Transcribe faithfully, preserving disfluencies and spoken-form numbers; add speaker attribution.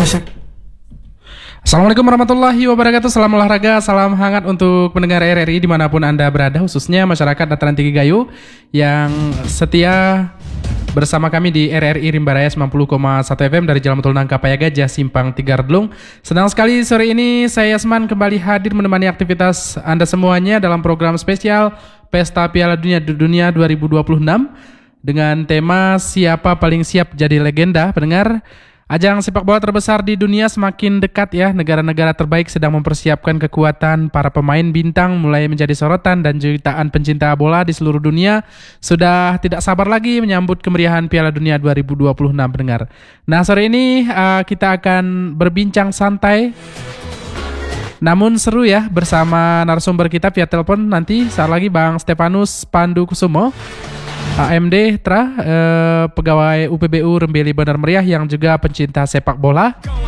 Speaker 1: Assalamualaikum warahmatullahi wabarakatuh. Salam olahraga, salam hangat untuk pendengar R R I dimanapun Anda berada, khususnya masyarakat Dataran Tinggi Gayo yang setia bersama kami di R R I Rimba Raya sembilan puluh koma satu F M dari Jalan Betul Nangka Paya Gajah, Simpang Tiga Redlung. Senang sekali sore ini saya Yasman kembali hadir menemani aktivitas Anda semuanya dalam program spesial Pesta Piala Dunia Dunia dua ribu dua puluh enam dengan tema Siapa Paling Siap Jadi Legenda. Pendengar, ajang sepak bola terbesar di dunia semakin dekat ya. Negara-negara terbaik sedang mempersiapkan kekuatan para pemain bintang mulai menjadi sorotan, dan jutaan pencinta bola di seluruh dunia sudah tidak sabar lagi menyambut kemeriahan Piala Dunia dua ribu dua puluh enam, pendengar. Nah, sore ini uh, kita akan berbincang santai namun seru ya bersama narasumber kita via telepon nanti saat lagi, Bang Stefanus Pandu Kusumo, A M D Tra, eh, pegawai U P B U Rembeli Bandar Meriah yang juga pencinta sepak bola.